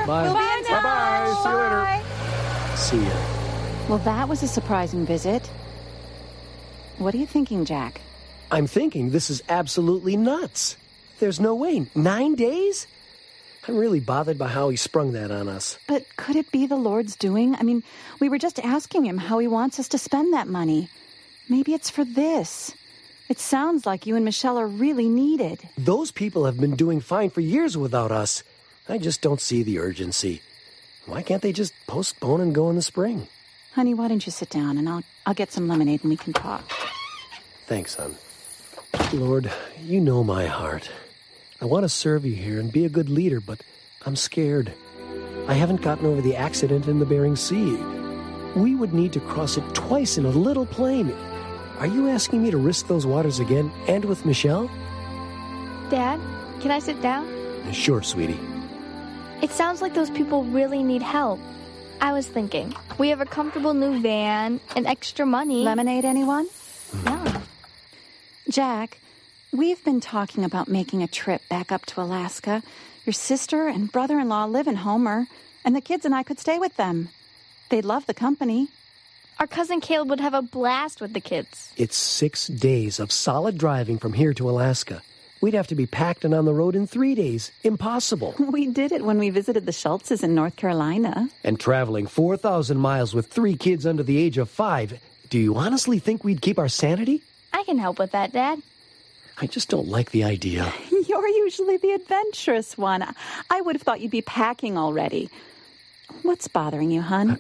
Bye. We'll be in touch. Bye-bye. See you later. See ya. Well, that was a surprising visit. What are you thinking, Jack? I'm thinking this is absolutely nuts. There's no way. 9 days? I'm really bothered by how he sprung that on us. But could it be the Lord's doing? I mean, we were just asking him how he wants us to spend that money. Maybe it's for this. It sounds like you and Michelle are really needed. Those people have been doing fine for years without us. I just don't see the urgency. Why can't they just postpone and go in the spring? Honey, why don't you sit down and I'll get some lemonade and we can talk. Thanks, hon. Lord, you know my heart. I want to serve you here and be a good leader, but I'm scared. I haven't gotten over the accident in the Bering Sea. We would need to cross it twice in a little plane. Are you asking me to risk those waters again, and with Michelle? Dad, can I sit down? Sure, sweetie. It sounds like those people really need help. I was thinking, we have a comfortable new van and extra money. Lemonade, anyone? Yeah. Jack, we've been talking about making a trip back up to Alaska. Your sister and brother-in-law live in Homer, and the kids and I could stay with them. They'd love the company. Our cousin Caleb would have a blast with the kids. It's 6 days of solid driving from here to Alaska. We'd have to be packed and on the road in 3 days. Impossible. We did it when we visited the Schultzes in North Carolina. And traveling 4,000 miles with 3 kids under the age of 5. Do you honestly think we'd keep our sanity? I can help with that, Dad. I just don't like the idea. You're usually the adventurous one. I would have thought you'd be packing already. What's bothering you, hon?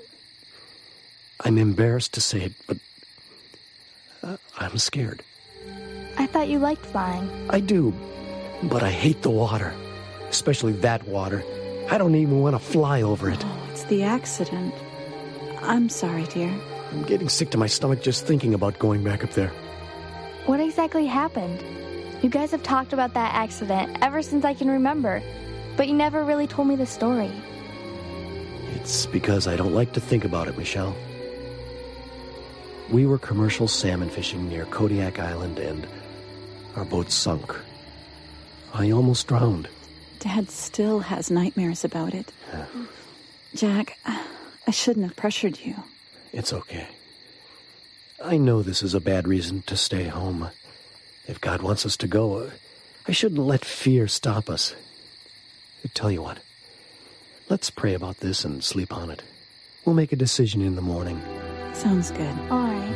I'm embarrassed to say it, but I'm scared. I thought you liked flying. I do, but I hate the water, especially that water. I don't even want to fly over it. Oh, it's the accident. I'm sorry, dear. I'm getting sick to my stomach just thinking about going back up there. What exactly happened? You guys have talked about that accident ever since I can remember, but you never really told me the story. It's because I don't like to think about it, Michelle. We were commercial salmon fishing near Kodiak Island, and our boat sunk. I almost drowned. Dad still has nightmares about it. Jack, I shouldn't have pressured you. It's okay. I know this is a bad reason to stay home. If God wants us to go, I shouldn't let fear stop us. I tell you what, let's pray about this and sleep on it. We'll make a decision in the morning. Sounds good. All right.